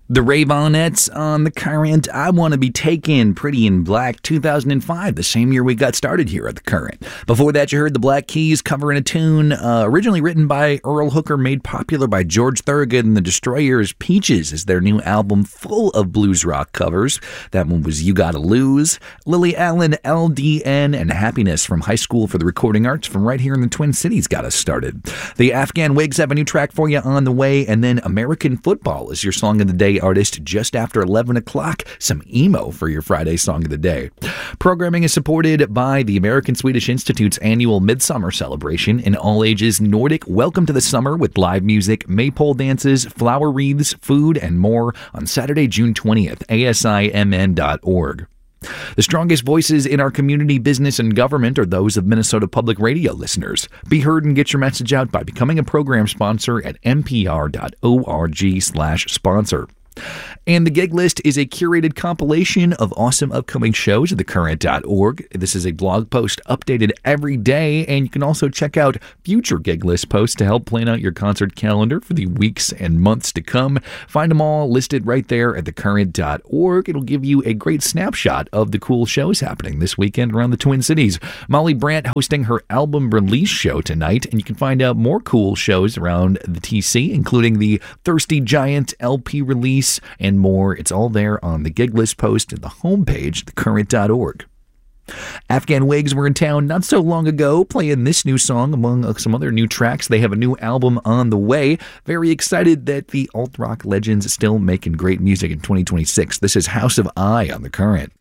The Raveonettes on The Current. I Want to Be Taken, Pretty in Black, 2005, the same year we got started here at The Current. Before that, you heard the Black Keys covering a tune originally written by Earl Hooker, made popular by George Thorogood and the Destroyers. Peaches is their new album full of blues rock covers. That one was You Gotta Lose. Lily Allen, LDN, and Happiness from High School for the Recording Arts from right here in the Twin Cities got us started. The Afghan Wigs have a new track for you on the way, and then American Football is your Song of the Day artist just after 11 o'clock. Some emo for your Friday Song of the Day. Programming is supported by the American Swedish Institute's annual Midsummer celebration, an all-ages Nordic welcome to the summer with live music, maypole dances, flower wreaths, food, and more on Saturday, June 20th, asimn.org. The strongest voices in our community, business, and government are those of Minnesota Public Radio listeners. Be heard and get your message out by becoming a program sponsor at npr.org/sponsor. And the Gig List is a curated compilation of awesome upcoming shows at thecurrent.org. This is a blog post updated every day, and you can also check out future Gig List posts to help plan out your concert calendar for the weeks and months to come. Find them all listed right there at thecurrent.org. It'll give you a great snapshot of the cool shows happening this weekend around the Twin Cities. Molly Brandt hosting her album release show tonight, and you can find out more cool shows around the TC, including the Thirsty Giant LP release and more. It's all there on the Gig List post at the homepage, thecurrent.org. Afghan Wigs were in town not so long ago playing this new song among some other new tracks. They have a new album on the way. Very excited that the alt-rock legends still making great music in 2026. This is House of I on The Current.